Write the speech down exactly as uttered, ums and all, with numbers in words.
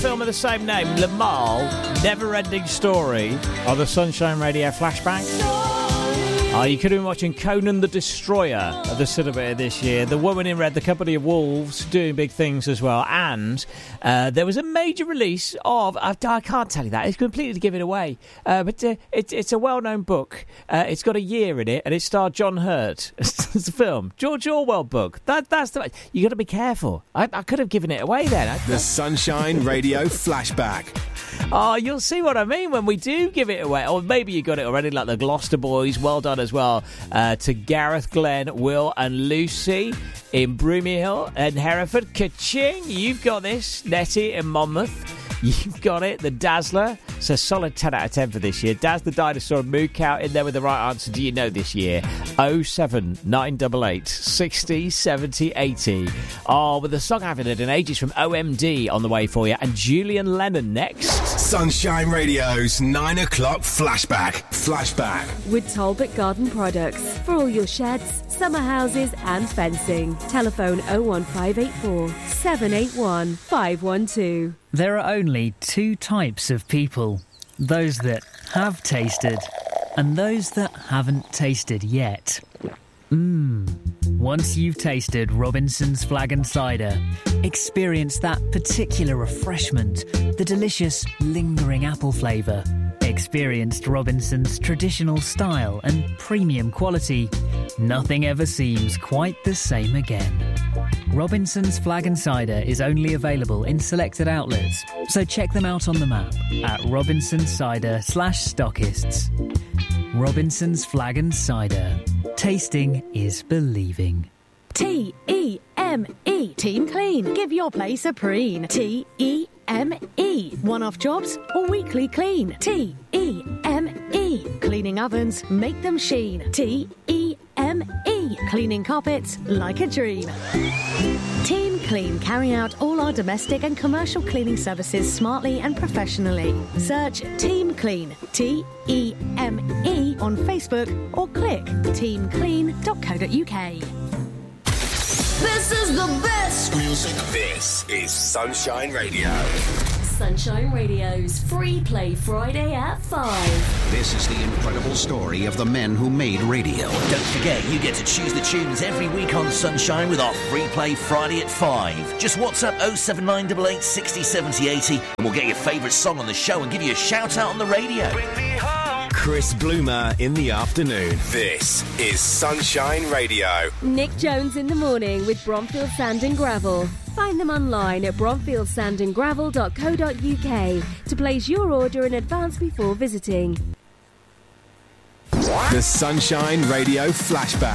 film of the same name, Lamal, Never-Ending Story, on the Sunshine Radio Flashback. Oh, you could have been watching Conan the Destroyer at the cinema this year. The Woman in Red, The Company of Wolves, doing big things as well. And uh, there was a major release of... I, I can't tell you that. It's completely to give it away. Uh, but uh, it, it's a well-known book. Uh, it's got a year in it, and it starred John Hurt. It's a film. George Orwell book. That, that's the... You got to be careful. I, I could have given it away then. The Sunshine Radio Flashback. Oh, you'll see what I mean when we do give it away. Or maybe you got it already, like the Gloucester Boys. Well done as well uh, to Gareth, Glenn, Will and Lucy in Broomihill and Hereford. Ka-ching! You've got this. Nettie in Monmouth. You've got it. The Dazzler. So solid ten out of ten for this year. Daz the Dinosaur and Mook out in there with the right answer. Do you know this year? oh seven nine eight eight sixty seventy eighty. Oh, with the song I haven't heard in ages from O M D on the way for you. And Julian Lennon next. Sunshine Radio's nine o'clock flashback. Flashback. With Talbot Garden Products. For all your sheds, summer houses and fencing. Telephone oh one five eight four, seven eight one, five one two. There are only two types of people. Those that have tasted and those that haven't tasted yet. Mmm. Once you've tasted Robinson's Flag and Cider, experience that particular refreshment, the delicious, lingering apple flavour. Experienced Robinson's traditional style and premium quality. Nothing ever seems quite the same again. Robinson's Flag and Cider is only available in selected outlets, so check them out on the map at Robinson's Cider slash stockists. Robinson's Flag and Cider. Tasting is believing. T E M E. Team Clean. Give your place a preen. T E M E. One-off jobs or weekly clean. T E M E. Cleaning ovens, make them sheen. T E M E. Cleaning carpets like a dream. Team Clean carry out all our domestic and commercial cleaning services smartly and professionally. Search Team Clean, T E M E, on Facebook or click team clean dot co dot uk. This is the best music. This is Sunshine Radio. Sunshine Radio's Free Play Friday at five. This is the incredible story of the men who made radio. Don't forget, you get to choose the tunes every week on Sunshine with our Free Play Friday at five. Just WhatsApp oh seven nine eight eight sixty seventy eighty and we'll get your favourite song on the show and give you a shout out on the radio. Bring me home. Chris Bloomer in the afternoon. This is Sunshine Radio. Nick Jones in the morning with Bromfield Sand and Gravel. Find them online at bromfield sand and gravel dot co dot uk to place your order in advance before visiting. The Sunshine Radio Flashback.